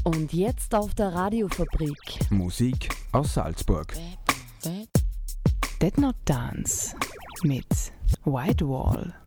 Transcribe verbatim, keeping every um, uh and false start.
Und jetzt auf der Radiofabrik. Musik aus Salzburg. Did Not Dance mit White Wall.